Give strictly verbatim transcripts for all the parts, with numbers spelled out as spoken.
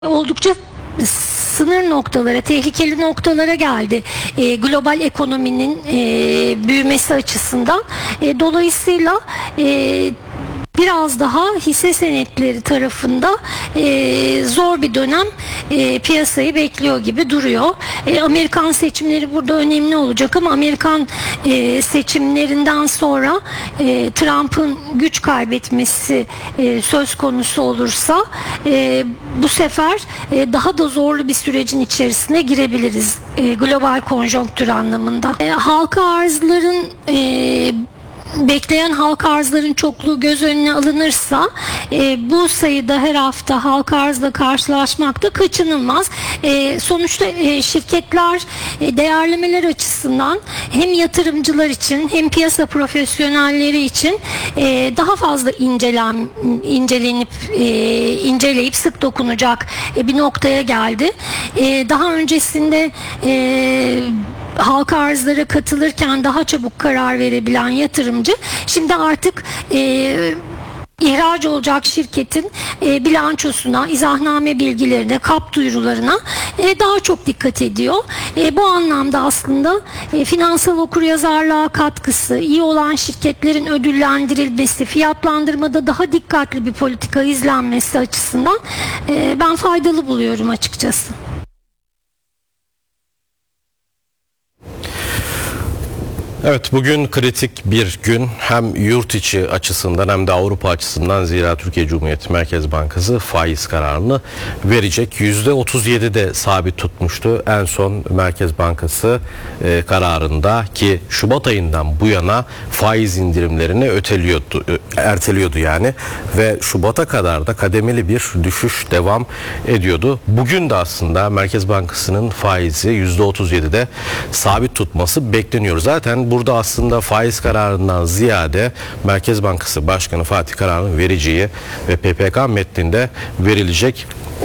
Oldukça sınır noktalara, tehlikeli noktalara geldi e, global ekonominin e, büyümesi açısından. E, dolayısıyla e, biraz daha hisse senetleri tarafında e, zor bir dönem e, piyasayı bekliyor gibi duruyor. E, Amerikan seçimleri burada önemli olacak ama Amerikan e, seçimlerinden sonra e, Trump'ın güç kaybetmesi e, söz konusu olursa e, bu sefer e, daha da zorlu bir sürecin içerisine girebiliriz e, global konjonktür anlamında. E, halka arzların e, bekleyen halka arzların çokluğu göz önüne alınırsa e, bu sayıda her hafta halka arzla karşılaşmak da kaçınılmaz. E, sonuçta e, şirketler e, değerlemeler açısından hem yatırımcılar için hem piyasa profesyonelleri için e, daha fazla incelen, incelenip e, inceleyip sık dokunacak e, bir noktaya geldi. E, daha öncesinde e, halka arzlara katılırken daha çabuk karar verebilen yatırımcı şimdi artık e, ihraç olacak şirketin e, bilançosuna, izahname bilgilerine, kap duyurularına e, daha çok dikkat ediyor. E, bu anlamda aslında e, finansal okuryazarlığa katkısı, iyi olan şirketlerin ödüllendirilmesi, fiyatlandırmada daha dikkatli bir politika izlenmesi açısından e, ben faydalı buluyorum açıkçası. Evet, bugün kritik bir gün hem yurt içi açısından hem de Avrupa açısından, zira Türkiye Cumhuriyeti Merkez Bankası faiz kararını verecek. yüzde otuz yedide sabit tutmuştu en son Merkez Bankası e, kararında, ki Şubat ayından bu yana faiz indirimlerini öteliyordu, erteliyordu yani ve Şubat'a kadar da kademeli bir düşüş devam ediyordu. Bugün de aslında Merkez Bankası'nın faizi yüzde otuz yedide sabit tutması bekleniyor. Zaten burada aslında faiz kararından ziyade Merkez Bankası Başkanı Fatih Karahan'ın vereceği ve P P K metninde verilecek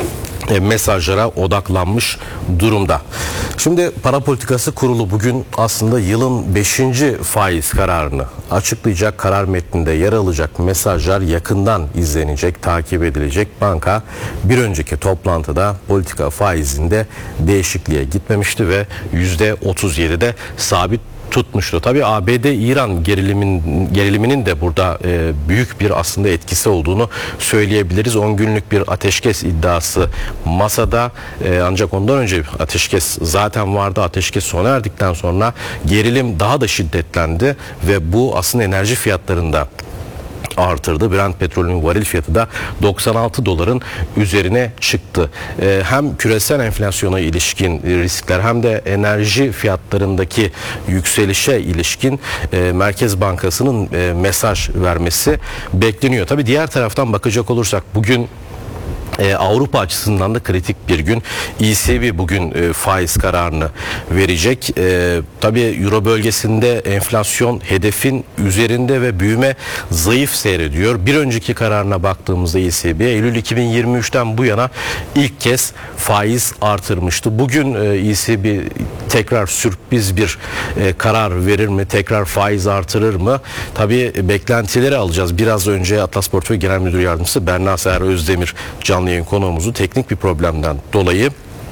mesajlara odaklanmış durumda. Şimdi Para Politikası Kurulu bugün aslında yılın beşinci faiz kararını açıklayacak. Karar metninde yer alacak mesajlar yakından izlenecek, takip edilecek. Banka bir önceki toplantıda politika faizinde değişikliğe gitmemişti ve yüzde otuz yedide sabit tutmuştu. Tabii A B D-İran gerilimin, geriliminin de burada e, büyük bir aslında etkisi olduğunu söyleyebiliriz. on günlük bir ateşkes iddiası masada, e, ancak ondan önce ateşkes zaten vardı. Ateşkes sona erdikten sonra gerilim daha da şiddetlendi ve bu aslında enerji fiyatlarında artırdı. Brent petrolünün varil fiyatı da doksan altı doların üzerine çıktı. Ee, hem küresel enflasyona ilişkin riskler hem de enerji fiyatlarındaki yükselişe ilişkin e, Merkez Bankası'nın e, mesaj vermesi bekleniyor. Tabii diğer taraftan bakacak olursak bugün Ee, Avrupa açısından da kritik bir gün. E C B bugün e, faiz kararını verecek. E, tabii Euro bölgesinde enflasyon hedefin üzerinde ve büyüme zayıf seyrediyor. Bir önceki kararına baktığımızda E C B Eylül iki bin yirmi üçten bu yana ilk kez faiz artırmıştı. Bugün e, E C B tekrar sürpriz bir e, karar verir mi? Tekrar faiz artırır mı? Tabii beklentileri alacağız. Biraz önce Atlas Portföy Genel Müdür Yardımcısı Berna Seher Özdemir canlı yayın konuğumuzu teknik bir problemden dolayı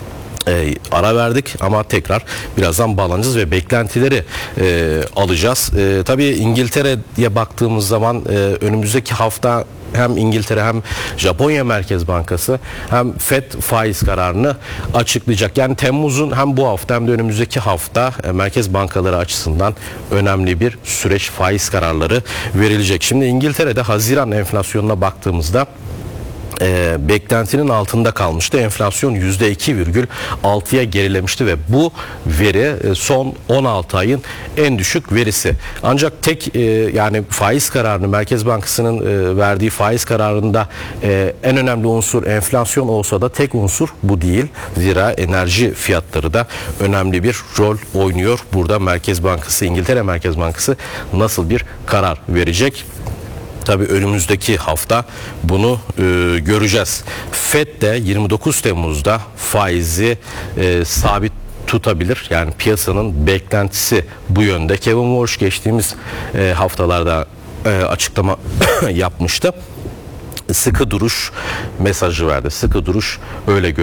E, ara verdik ama tekrar birazdan bağlanacağız ve beklentileri e, alacağız. E, tabii İngiltere'ye baktığımız zaman e, önümüzdeki hafta hem İngiltere hem Japonya Merkez Bankası hem Fed faiz kararını açıklayacak. Yani Temmuz'un hem bu hafta hem de önümüzdeki hafta e, merkez bankaları açısından önemli bir süreç, faiz kararları verilecek. Şimdi İngiltere'de Haziran enflasyonuna baktığımızda E, beklentinin altında kalmıştı. Enflasyon yüzde iki virgül altıya gerilemişti ve bu veri e, son on altı ayın en düşük verisi. Ancak tek e, yani faiz kararını, Merkez Bankası'nın e, verdiği faiz kararında e, en önemli unsur enflasyon olsa da tek unsur bu değil. Zira enerji fiyatları da önemli bir rol oynuyor. Burada Merkez Bankası, İngiltere Merkez Bankası nasıl bir karar verecek? Tabii önümüzdeki hafta bunu e, göreceğiz. Fed de yirmi dokuz Temmuz'da faizi e, sabit tutabilir. Yani piyasanın beklentisi bu yönde. Kevin Walsh geçtiğimiz e, haftalarda e, açıklama yapmıştı. sıkı duruş mesajı verdi. Sıkı duruş öyle